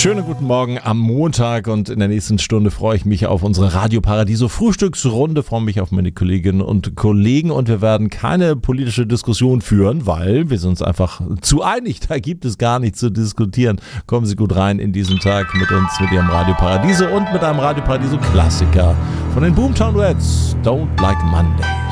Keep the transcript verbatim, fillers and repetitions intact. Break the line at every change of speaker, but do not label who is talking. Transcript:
Schönen guten Morgen am Montag und in der nächsten Stunde freue ich mich auf unsere Radio Paradiso Frühstücksrunde, freue mich auf meine Kolleginnen und Kollegen und wir werden keine politische Diskussion führen, weil wir sind uns einfach zu einig, da gibt es gar nichts zu diskutieren. Kommen Sie gut rein in diesen Tag mit uns, mit Ihrem Radio Paradiso und mit einem Radio Paradiso Klassiker von den Boomtown Rats, Don't Like Monday.